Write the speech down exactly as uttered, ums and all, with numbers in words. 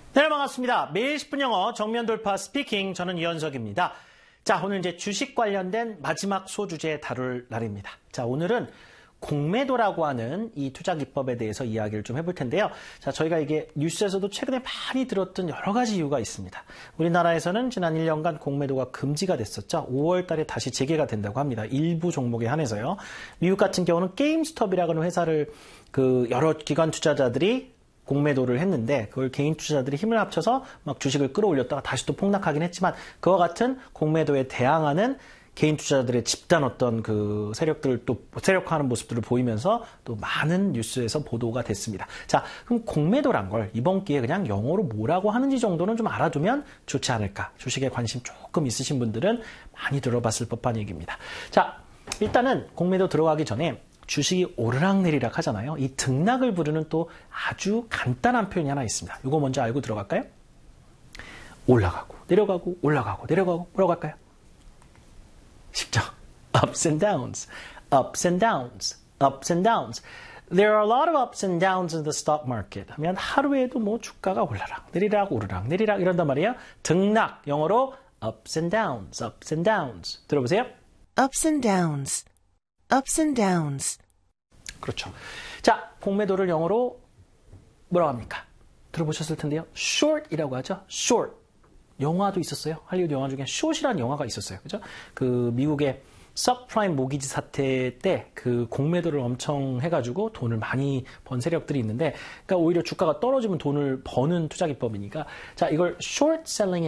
네, 반갑습니다. 매일 십 분 영어 정면 돌파 스피킹. 저는 이현석입니다. 자, 오늘 이제 주식 관련된 마지막 소주제 다룰 날입니다. 자, 오늘은 공매도라고 하는 이 투자 기법에 대해서 이야기를 좀 해볼 텐데요. 자, 저희가 이게 뉴스에서도 최근에 많이 들었던 여러 가지 이유가 있습니다. 우리나라에서는 지난 일 년간 공매도가 금지가 됐었죠. 오월 달에 다시 재개가 된다고 합니다. 일부 종목에 한해서요. 미국 같은 경우는 게임스톱이라고 하는 회사를 그 여러 기관 투자자들이 공매도를 했는데 그걸 개인 투자자들이 힘을 합쳐서 막 주식을 끌어올렸다가 다시 또 폭락하긴 했지만 그와 같은 공매도에 대항하는 개인 투자자들의 집단 어떤 그 세력들을 또 세력화하는 모습들을 보이면서 또 많은 뉴스에서 보도가 됐습니다. 자, 그럼 공매도란 걸 이번 기회에 그냥 영어로 뭐라고 하는지 정도는 좀 알아두면 좋지 않을까. 주식에 관심 조금 있으신 분들은 많이 들어봤을 법한 얘기입니다. 자, 일단은 공매도 들어가기 전에 주식이 오르락내리락 하잖아요. 이 등락을 부르는 또 아주 간단한 표현이 하나 있습니다. 이거 먼저 알고 들어갈까요? 올라가고 내려가고 올라가고 내려가고 뭐라고 할까요? 쉽죠? Ups and downs, ups and downs, ups and downs. There are a lot of ups and downs in the stock market. 하면 하루에도 뭐 주가가 올라락 내리락 오르락 내리락 이런단 말이에요. 등락, 영어로 ups and downs, ups and downs. 들어보세요. Ups and downs. Ups and downs. 그렇죠. 자, 공매도를 영어로 뭐라고 합니까? 들어보셨을 텐데요. short이라고 하죠. short. 영화도 있었어요. 할리우드 영화 중에 short이라는 영화가 있었어요. 그죠? 그 미국의 서프라임 모기지 사태 때 그 공매도를 엄청 해가지고 돈을 많이 번 세력들이 있는데, 그러니까 오히려 주가가 떨어지면 돈을 버는 투자 기법이니까, 자, 이걸 short selling